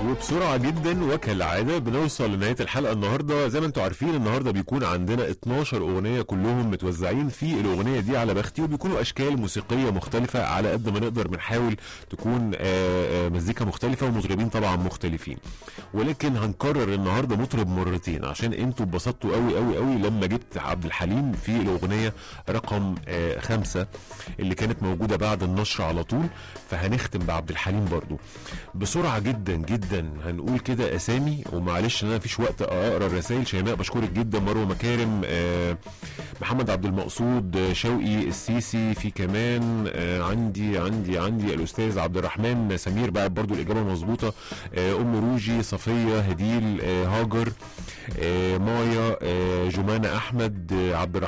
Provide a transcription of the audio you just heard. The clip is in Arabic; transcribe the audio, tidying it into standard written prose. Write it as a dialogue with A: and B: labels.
A: وبسرعة جدا وكالعادة بنوصل لنهاية الحلقة النهاردة. زي ما انتم عارفين النهاردة بيكون عندنا 12 أغنية كلهم متوزعين في الأغنية دي على بختي، وبيكونوا أشكال موسيقية مختلفة على قد ما نقدر بنحاول تكون مزيكا مختلفة ومطربين طبعا مختلفين. ولكن هنكرر النهاردة مطرب مرتين عشان انتوا اتبسطتوا قوي قوي قوي لما جبت عبد الحليم في الأغنية رقم 5 اللي كانت موجودة بعد النشر على طول. فهنختم بعبد الحليم برضو بسرعة جدا جدا. هنقول كده اسامي ومعلش ان انا مفيش وقت اقرا الرسائل. شيماء بشكرك جدا، مروه مكارم، محمد عبد المقصود، شوقي السيسي، في كمان عندي الاستاذ عبد الرحمن سمير بعد برضو الاجابه مظبوطه، ام روجي، صفيه، هديل، هاجر، مايا، جمانه احمد، عبد